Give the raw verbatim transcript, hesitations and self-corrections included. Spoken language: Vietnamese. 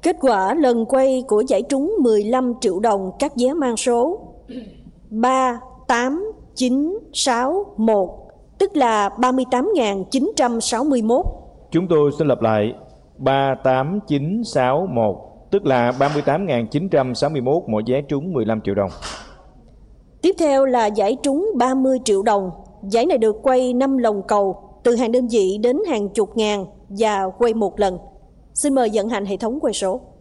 Kết quả lần quay của giải trúng mười lăm triệu đồng các vé mang số ba tám chín sáu một, tức là ba mươi tám nghìn chín trăm sáu mươi mốt. Chúng tôi xin lặp lại: ba tám chín sáu một, tức là ba mươi tám nghìn chín trăm sáu mươi mốt mỗi vé trúng mười lăm triệu đồng. Tiếp theo là giải trúng ba mươi triệu đồng. Giải này được quay năm lồng cầu, từ hàng đơn vị đến hàng chục ngàn và quay một lần. Xin mời vận hành hệ thống quay số.